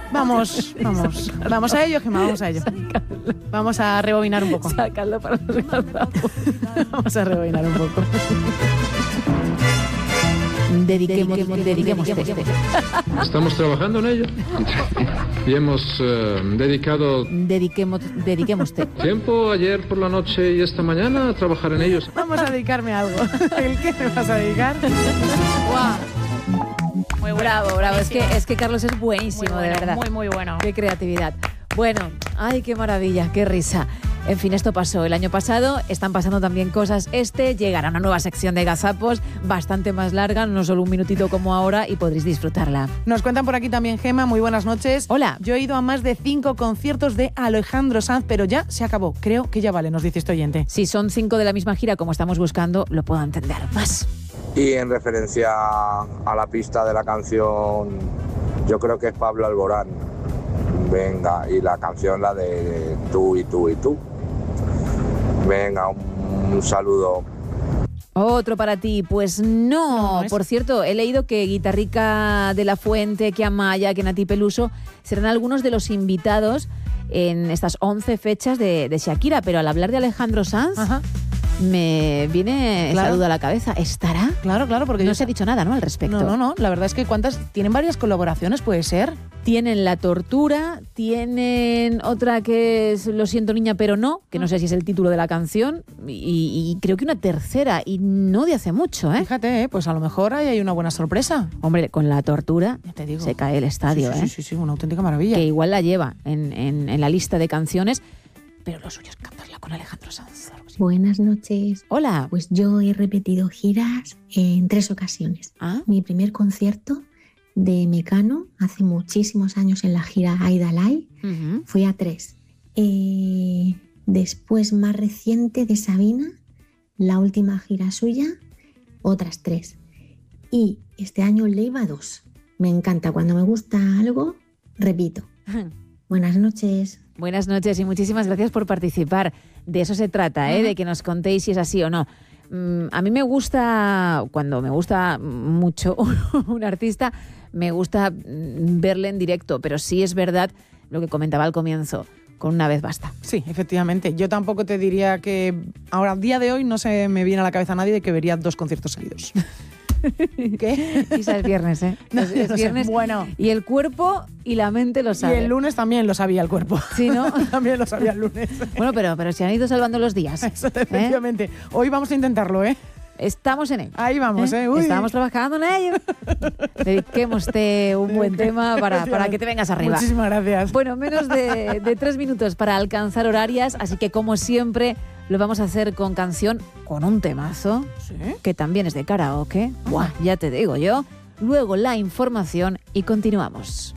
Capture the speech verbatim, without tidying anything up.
Vamos, vamos. Vamos a ello, Gemma, vamos a ello. Vamos a rebobinar un poco. Sácalo para los gazapos. Vamos a rebobinar un poco. Dediquemos, dediquemos, dediquemos. Estamos trabajando en ello y hemos eh, dedicado Dediquemos, dediquemos. tiempo ayer por la noche y esta mañana a trabajar en ellos. Vamos a dedicarme a algo. ¿El qué me vas a dedicar? ¡Guau! Muy bueno. Bravo, bravo. Es que, es que Carlos es buenísimo, Muy bueno, de verdad. Muy, muy bueno. Qué creatividad. Bueno, ay, qué maravilla, qué risa. En fin, esto pasó el año pasado, están pasando también cosas este, llegará una nueva sección de gazapos, bastante más larga, no solo un minutito como ahora, y podréis disfrutarla. Nos cuentan por aquí también, Gemma, muy buenas noches. Hola. Yo he ido a más de cinco conciertos de Alejandro Sanz, pero ya se acabó. Creo que ya vale, nos dice este oyente. Si son cinco de la misma gira como estamos buscando, lo puedo entender más. Y en referencia a la pista de la canción, yo creo que es Pablo Alborán. Venga, y la canción la de tú y tú y tú. Venga, un, un saludo. Otro para ti, pues no. No, es... Por cierto, he leído que Guitarrica de la Fuente, que Amaya, que Nati Peluso serán algunos de los invitados en estas once fechas de, de Shakira, pero al hablar de Alejandro Sanz, Ajá. me viene Claro. esa duda a la cabeza. ¿Estará? Claro, claro, porque No yo- se ha dicho nada, ¿no?, al respecto. No, no, no. La verdad es que cuántas tienen varias colaboraciones, puede ser. Tienen La Tortura, tienen otra que es Lo siento niña pero no, que no sé si es el título de la canción, y, y creo que una tercera, y no de hace mucho, ¿eh? Fíjate, ¿eh? Pues a lo mejor ahí hay una buena sorpresa. Hombre, con La Tortura Ya te digo. se cae el estadio, sí, sí, ¿eh? sí, sí, sí, una auténtica maravilla. Que igual la lleva en, en, en la lista de canciones, pero lo suyo es cantarla con Alejandro Sanz. Claro que sí. Buenas noches. Hola. Pues yo he repetido giras en tres ocasiones. Ah, Mi primer concierto de Mecano hace muchísimos años en la gira Aida Lai, ujú. fui a tres. Eh, después, más reciente, de Sabina, la última gira suya, otras tres. Y este año le iba a dos. Me encanta, cuando me gusta algo, repito. Buenas noches. Buenas noches y muchísimas gracias por participar. De eso se trata, ¿eh? Ajá. De que nos contéis si es así o no. Mm, a mí me gusta, cuando me gusta mucho un artista, me gusta mm, verle en directo, pero sí es verdad lo que comentaba al comienzo, con una vez basta. Sí, efectivamente. Yo tampoco te diría que ahora, a día de hoy, no se me viene a la cabeza nadie de que vería dos conciertos seguidos. ¿Qué? Quizás es viernes, ¿eh? No, es, es no sé. viernes. Bueno. Y el cuerpo y la mente lo Y saben. el lunes también lo sabía el cuerpo. Sí, ¿no? También lo sabía el lunes. Bueno, pero, pero se han ido salvando los días. Eso, ¿eh? efectivamente. Hoy vamos a intentarlo, ¿eh? Estamos en ello. Ahí vamos, ¿eh? Uy. Estamos trabajando en ello. Dediquémoste un buen tema para, para que te vengas arriba. Muchísimas gracias. Bueno, menos de, de tres minutos para alcanzar horarias, así que como siempre lo vamos a hacer con canción, con un temazo, ¿Sí? que también es de karaoke. Buah, ya te digo yo. Luego la información y continuamos.